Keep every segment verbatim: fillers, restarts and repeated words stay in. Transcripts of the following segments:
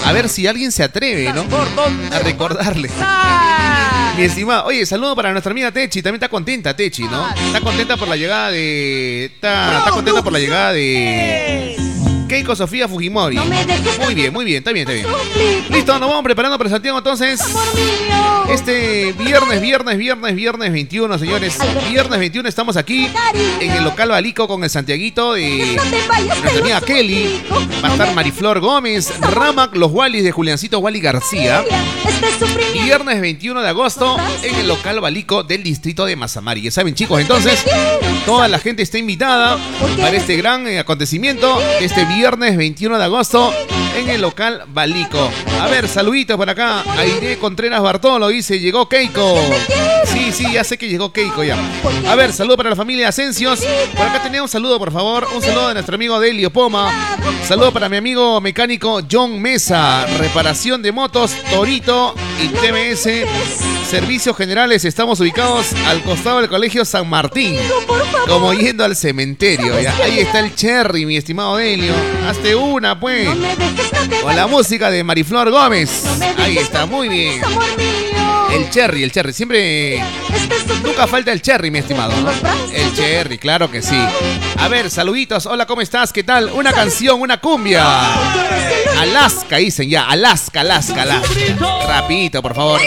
A ver si alguien se atreve, ¿no? A recordarle. Mi estimado, oye, saludo para nuestra amiga Techi. También está contenta Techi, ¿no? Está contenta por la llegada de... Está, está contenta por la llegada de... Keiko Sofía Fujimori. Muy bien, muy bien, está bien, está bien. Listo, nos vamos preparando para Santiago entonces. Este viernes, viernes, viernes, viernes veintiuno, señores. Viernes veintiuno estamos aquí en el local Balico con el Santiaguito de nuestra amiga Kelly. Va a estar Mariflor Gómez, Ramac, los Wallis de Juliancito Wally García. Viernes veintiuno de agosto en el local Balico del distrito de Mazamari. Ya saben, chicos, entonces toda la gente está invitada para este gran eh, acontecimiento este viernes veintiuno de agosto en el local Balico. A ver, saluditos por acá. Aide Contreras Bartolo dice, llegó Keiko. Sí, sí, ya sé que llegó Keiko ya. A ver, saludo para la familia Asencios. Por acá tenía un saludo, por favor. Un saludo de nuestro amigo Delio Poma. Saludo para mi amigo mecánico John Mesa. Reparación de motos, Torito y T M S. Servicios generales, estamos ubicados al costado del colegio San Martín. Como yendo al cementerio. ¿Ya? Ahí está el Cherry, mi estimado Delio. Hazte una, pues. Con la música de Mariflor Gómez. Ahí está, muy bien. El Cherry, el Cherry. Siempre... Nunca falta el Cherry, mi estimado, ¿no? El Cherry, claro que sí. A ver, saluditos. Hola, ¿cómo estás? ¿Qué tal? Una canción, una cumbia. Alaska, dicen ya. Alaska, Alaska, Alaska. Rapidito, por favor.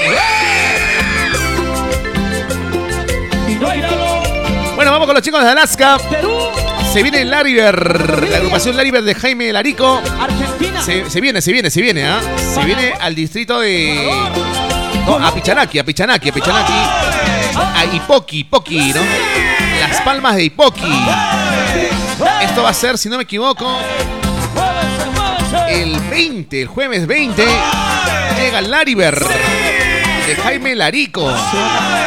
Bueno, vamos con los chicos de Alaska. Se viene Lariver, la agrupación Lariver de Jaime Larico. Se, se viene, se viene, se viene, ¿ah? ¿eh? Se viene al distrito de... No, a Pichanaki, a Pichanaki, a Pichanaki. A Ipoqui, Ipoqui, ¿no? Las Palmas de Ipoqui. Esto va a ser, si no me equivoco, el veinte, el jueves veinte. Llega Lariver de Jaime Larico.